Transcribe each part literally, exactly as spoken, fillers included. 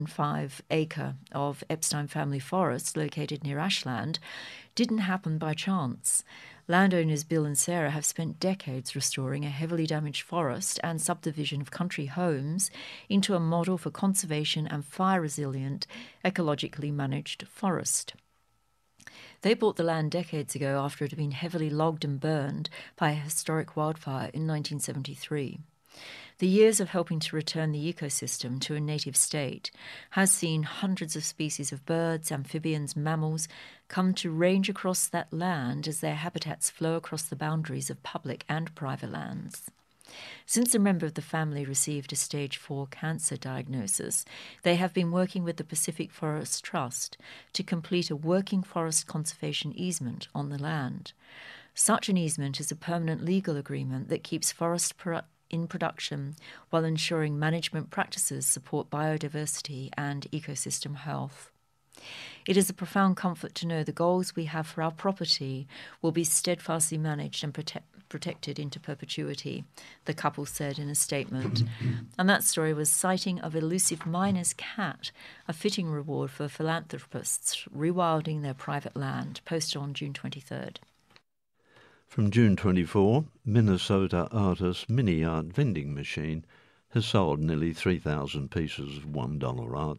five acre of Epstein family forest located near Ashland didn't happen by chance. Landowners Bill and Sarah have spent decades restoring a heavily damaged forest and subdivision of country homes into a model for conservation and fire-resilient, ecologically managed forest. They bought the land decades ago after it had been heavily logged and burned by a historic wildfire in nineteen seventy-three. The years of helping to return the ecosystem to a native state has seen hundreds of species of birds, amphibians, mammals come to range across that land as their habitats flow across the boundaries of public and private lands. Since a member of the family received a stage four cancer diagnosis, they have been working with the Pacific Forest Trust to complete a working forest conservation easement on the land. Such an easement is a permanent legal agreement that keeps forest pro- in production while ensuring management practices support biodiversity and ecosystem health. It is a profound comfort to know the goals we have for our property will be steadfastly managed and prote- protected into perpetuity, the couple said in a statement. And that story was sighting of elusive miner's cat, a fitting reward for philanthropists rewilding their private land, posted on June twenty-third. From June twenty-fourth, Minnesota artist Mini Art vending machine has sold nearly three thousand pieces of one dollar art.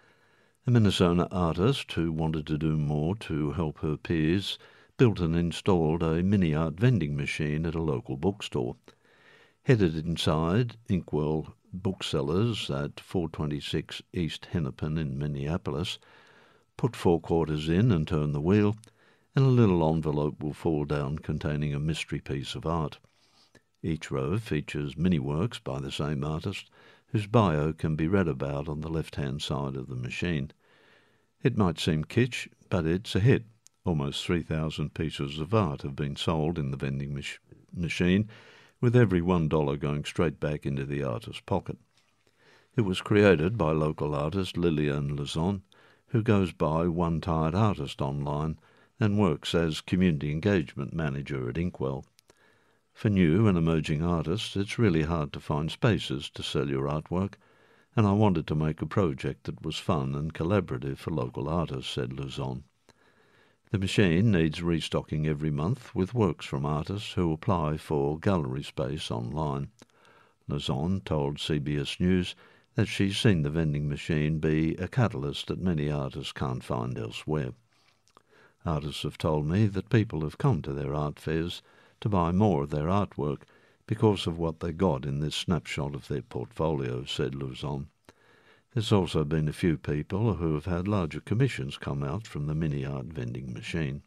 A Minnesota artist who wanted to do more to help her peers built and installed a mini art vending machine at a local bookstore. Headed inside Inkwell Booksellers at four twenty-six East Hennepin in Minneapolis, put four quarters in and turn the wheel, and a little envelope will fall down containing a mystery piece of art. Each row features mini-works by the same artist, whose bio can be read about on the left-hand side of the machine. It might seem kitsch, but it's a hit. Almost three thousand pieces of art have been sold in the vending mach- machine, with every one dollar going straight back into the artist's pocket. It was created by local artist Lillian Lazon, who goes by One Tired Artist online and works as community engagement manager at Inkwell. For new and emerging artists, it's really hard to find spaces to sell your artwork, and I wanted to make a project that was fun and collaborative for local artists, said Luzon. The machine needs restocking every month with works from artists who apply for gallery space online. Luzon told C B S News that she's seen the vending machine be a catalyst that many artists can't find elsewhere. Artists have told me that people have come to their art fairs to buy more of their artwork because of what they got in this snapshot of their portfolio, said Luzon. There's also been a few people who have had larger commissions come out from the mini-art vending machine.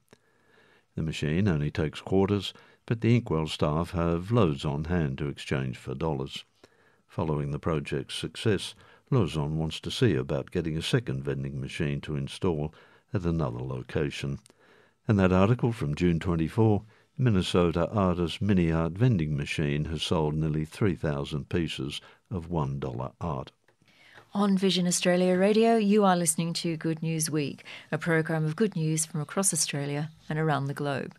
The machine only takes quarters, but the Inkwell staff have loads on hand to exchange for dollars. Following the project's success, Luzon wants to see about getting a second vending machine to install at another location. And that article from June twenty-fourth, Minnesota artist mini art vending machine has sold nearly three thousand pieces of one dollar art. On Vision Australia Radio, you are listening to Good News Week, a program of good news from across Australia and around the globe.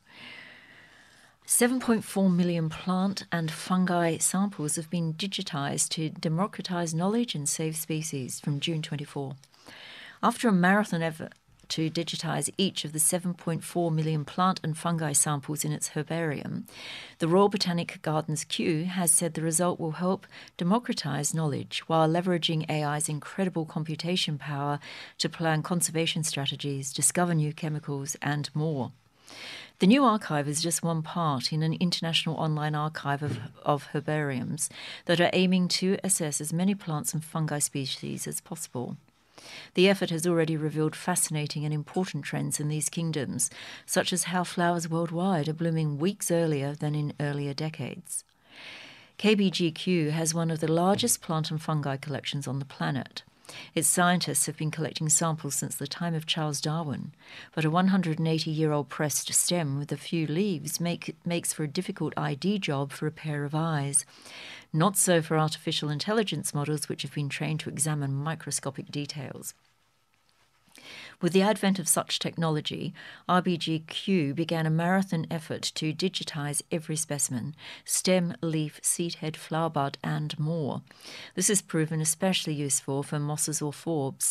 seven point four million plant and fungi samples have been digitised to democratise knowledge and save species from June twenty-fourth. After a marathon effort to digitise each of the seven point four million plant and fungi samples in its herbarium, the Royal Botanic Gardens Kew has said the result will help democratise knowledge while leveraging A I's incredible computation power to plan conservation strategies, discover new chemicals and more. The new archive is just one part in an international online archive of, of herbariums that are aiming to assess as many plants and fungi species as possible. The effort has already revealed fascinating and important trends in these kingdoms, such as how flowers worldwide are blooming weeks earlier than in earlier decades. K B G Q has one of the largest plant and fungi collections on the planet. Its scientists have been collecting samples since the time of Charles Darwin, but a one hundred eighty-year-old pressed stem with a few leaves make, makes for a difficult I D job for a pair of eyes. Not so for artificial intelligence models, which have been trained to examine microscopic details. With the advent of such technology, R B G Q began a marathon effort to digitise every specimen, stem, leaf, seed head, flower bud and more. This has proven especially useful for mosses or forbs,